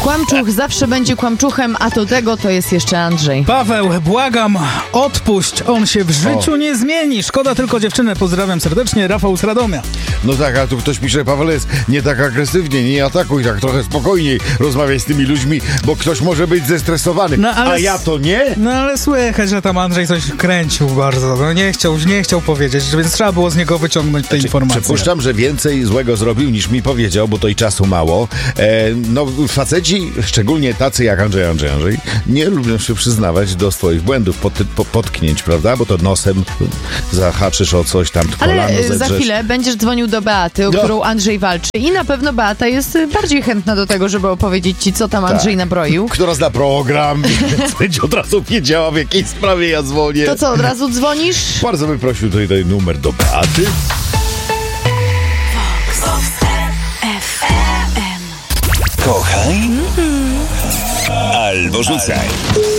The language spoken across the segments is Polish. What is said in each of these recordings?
Kłamczuch zawsze będzie kłamczuchem, a do tego to jest jeszcze Andrzej. Paweł, błagam, odpuść, on się w życiu nie zmieni. Szkoda tylko dziewczynę. Pozdrawiam serdecznie, Rafał z Radomia. No tak, a tu ktoś pisze, Paweł, jest nie tak agresywnie, nie atakuj, tak trochę spokojniej rozmawiaj z tymi ludźmi, bo ktoś może być zestresowany, a ja to nie? No ale słychać, że tam Andrzej coś kręcił bardzo, no nie chciał powiedzieć, więc trzeba było z niego wyciągnąć te informacje. Przypuszczam, że więcej złego zrobił niż mi powiedział, bo to i czasu mało. No faceci, szczególnie tacy jak Andrzej, nie lubią się przyznawać do swoich błędów, potknięć, prawda? Bo to nosem zahaczysz o coś tam, kolano zedrzesz. Za chwilę będziesz dzwonił do Beaty, o którą Andrzej walczy i na pewno Beata jest bardziej chętna do tego, żeby opowiedzieć ci, co tam Andrzej nabroił. Która zna program, więc będzie od razu wiedziała, w jakiej sprawie ja dzwonię. To co, od razu dzwonisz? Bardzo bym prosił tutaj numer do Beaty. Kochaj albo rzucaj.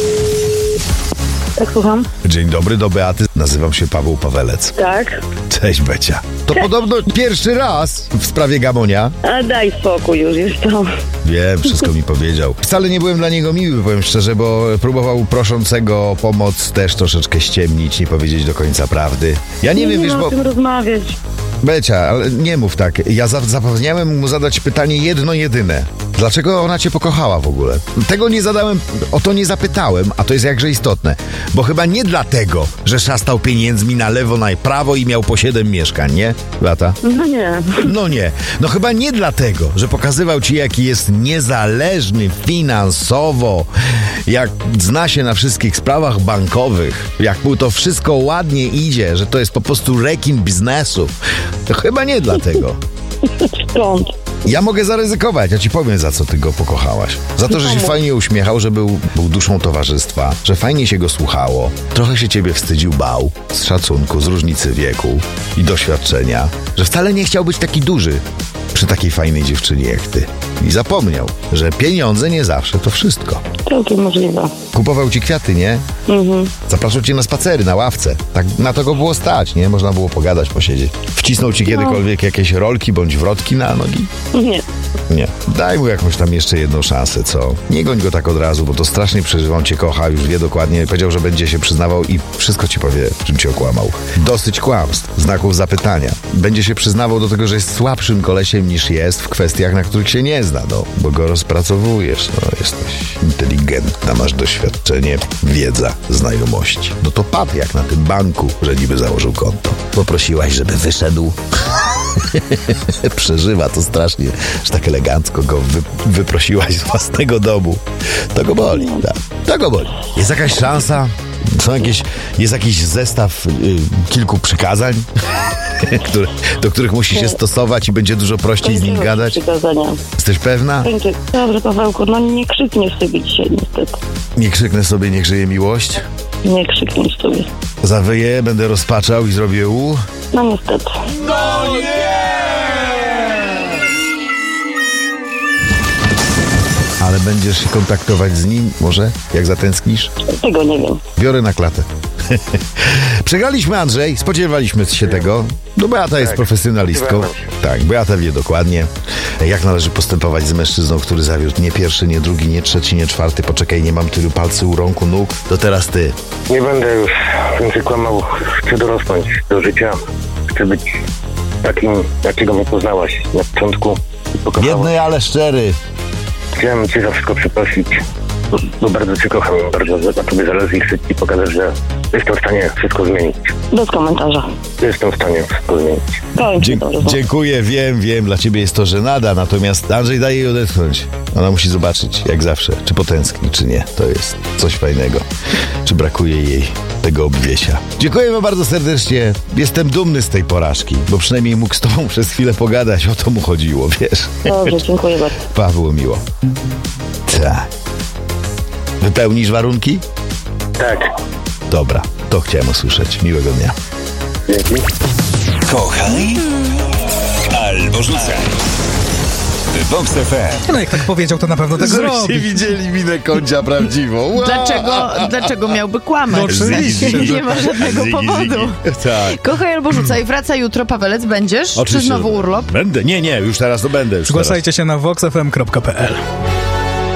Tak, słucham. Dzień dobry, do Beaty. Nazywam się Paweł Pawelec. Tak. Cześć, Becia. To podobno pierwszy raz w sprawie Gamonia. A daj spokój już, jest to. Wiem, wszystko mi powiedział. Wcale nie byłem dla niego miły, powiem szczerze, bo próbował proszącego o pomoc też troszeczkę ściemnić, nie powiedzieć do końca prawdy. Ja nie wiem, wiesz, bo... o tym rozmawiać. Becia, ale nie mów tak. Ja zapomniałem mu zadać pytanie jedno jedyne. Dlaczego ona cię pokochała w ogóle? Tego nie zadałem, o to nie zapytałem, a to jest jakże istotne. Bo chyba nie dlatego, że szastał pieniędzmi na lewo, na prawo i miał po 7 mieszkań, nie? Beata? No nie. No nie. No chyba nie dlatego, że pokazywał ci, jaki jest niezależny finansowo, jak zna się na wszystkich sprawach bankowych, jak mu to wszystko ładnie idzie, że to jest po prostu rekin biznesu. To chyba nie dlatego. Skąd? Ja mogę zaryzykować, ja ci powiem, za co ty go pokochałaś. Za to, że się fajnie uśmiechał, że był duszą towarzystwa, że fajnie się go słuchało, trochę się ciebie wstydził, bał, z szacunku, z różnicy wieku i doświadczenia, że wcale nie chciał być taki duży przy takiej fajnej dziewczynie jak ty. I zapomniał, że pieniądze nie zawsze to wszystko. Całkiem możliwe. Kupował ci kwiaty, nie? Zapraszał cię na spacery, na ławce. Tak na to go było stać, nie? Można było pogadać, posiedzieć. Wcisnął ci kiedykolwiek jakieś rolki bądź wrotki na nogi? Nie. Nie. Daj mu jakąś tam jeszcze jedną szansę, co? Nie goń go tak od razu, bo to strasznie przeżywa, on cię kocha, już wie dokładnie. Powiedział, że będzie się przyznawał i wszystko ci powie, czym cię okłamał. Dosyć kłamstw, znaków zapytania. Będzie się przyznawał do tego, że jest słabszym kolesiem niż jest w kwestiach, na których się nie zna, no. Bo go rozpracowujesz, no. Jesteś inteligentna, masz doświadczenie, wiedza, znajomości. No to padł jak na tym banku, że niby założył konto. Poprosiłaś, żeby wyszedł. Przeżywa to strasznie, że tak elegancko go wyprosiłaś z własnego domu. To go boli, tak. To go boli. Jest jakaś szansa? Jest jakiś zestaw kilku przykazań, do których musi się stosować i będzie dużo prościej z nim gadać? Przykazania. Jesteś pewna? Będzie. Dobrze, Pawełku, no nie krzykniesz sobie dzisiaj niestety. Nie krzyknę sobie, niech żyje miłość? Nie krzykniesz sobie. Zawyję, będę rozpaczał i zrobię No niestety. No nie! Ale będziesz się kontaktować z nim, może? Jak zatęsknisz? Tego nie wiem. Biorę na klatę. Przegraliśmy, Andrzej, spodziewaliśmy się tego. No Beata jest profesjonalistką. Tak, Beata wie dokładnie, jak należy postępować z mężczyzną, który zawiódł nie pierwszy, nie drugi, nie trzeci, nie czwarty. Poczekaj, nie mam tylu palcy u rąk, u nóg. To teraz ty. Nie będę już więcej kłamał. Chcę dorosnąć do życia. Chcę być takim, jakiego mnie poznałaś na początku. Biedny, ale szczery. Chciałem cię za wszystko przeprosić, bo bardzo cię kocham, bardzo na tobie zależy i chcę ci pokazać, że jestem w stanie wszystko zmienić. Bez komentarza. Jestem w stanie wszystko zmienić. Dziękuję, wiem, dla ciebie jest to żenada, natomiast Andrzej daje jej odetchnąć. Ona musi zobaczyć, jak zawsze, czy potęskni, czy nie. To jest coś fajnego. Czy brakuje jej tego obwiesia. Dziękuję wam bardzo serdecznie. Jestem dumny z tej porażki, bo przynajmniej mógł z tobą przez chwilę pogadać. O to mu chodziło, wiesz. Dobrze, dziękuję bardzo. Pawło, miło. Tak. Wypełnisz warunki? Tak. Dobra, to chciałem usłyszeć. Miłego dnia. Dzięki. Kochaj albo rzucaj. Vox FM. No jak tak powiedział, to na pewno tak Żebyście zrobi. widzieli minę końca prawdziwą. Wow. Dlaczego miałby kłamać? No oczywiście. Nie ma żadnego powodu. Tak. Kochaj albo rzucaj. Wraca jutro, Pawelec. Będziesz? Oczywiście. Czy znowu urlop? Będę. Nie, już teraz to będę. Zgłaszajcie się na voxfm.pl.